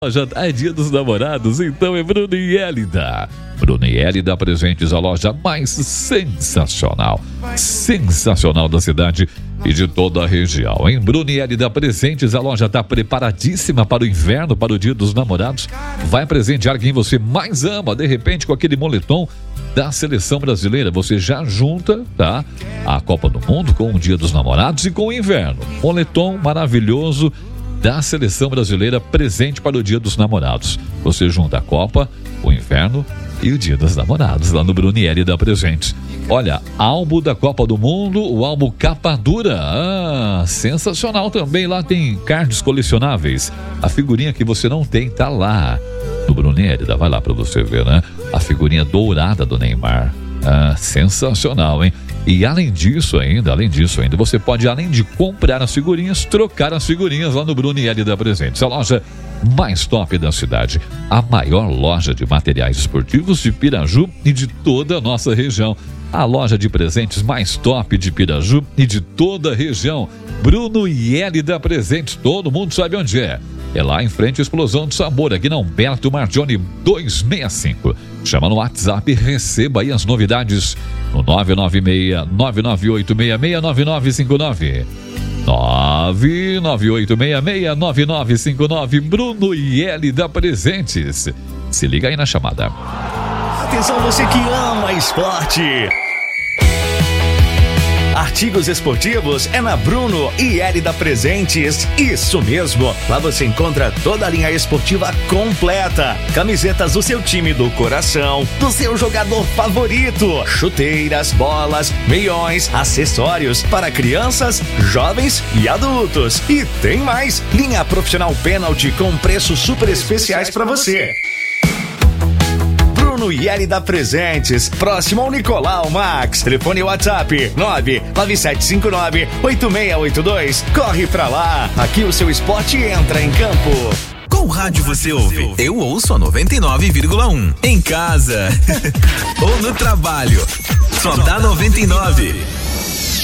Já é dia dos namorados, então é Bruno e Hélida. Bruno e Hélida Presentes, a loja mais sensacional da cidade e de toda a região. Em Bruno e Hélida Presentes, a loja está preparadíssima para o inverno, para o dia dos namorados. Vai presentear quem você mais ama, de repente com aquele moletom da seleção brasileira. Você já junta, tá? A Copa do Mundo com o dia dos namorados e com o inverno. Moletom maravilhoso da seleção brasileira, presente para o dia dos namorados. Você junta a Copa, o inverno e o dia dos namorados, lá no Bruno e Hélida Presentes. Olha, álbum da Copa do Mundo, o álbum capa dura, sensacional também. Lá tem cards colecionáveis. A figurinha que você não tem tá lá no Bruno e Hélida, vai lá para você ver, né? A figurinha dourada do Neymar. Sensacional, hein? E além disso ainda, você pode, além de comprar as figurinhas, trocar as figurinhas lá no Bruno e Hélida Presentes. A loja mais top da cidade. A maior loja de materiais esportivos de Piraju e de toda a nossa região. A loja de presentes mais top de Piraju e de toda a região. Bruno e Hélida Presentes, todo mundo sabe onde é. É lá em frente à Explosão de Sabor, aqui na Humberto Martione 265. Chama no WhatsApp e receba aí as novidades no 996-9986-9959. 998669959. Bruno e Hélida Presentes. Se liga aí na chamada. Atenção, você que ama esporte. Artigos esportivos é na Bruno e Hélida Presentes. Isso mesmo, lá você encontra toda a linha esportiva completa. Camisetas do seu time do coração, do seu jogador favorito, chuteiras, bolas, meiões, acessórios para crianças, jovens e adultos. E tem mais, linha profissional pênalti com preços super especiais para você. Bruno e Hélida Presentes, próximo ao Nicolau Max. Telefone WhatsApp 99759-8682. Corre pra lá, aqui o seu esporte entra em campo. Qual rádio você ouve? Eu ouço a 99,1. Em casa ou no trabalho. Só dá 99.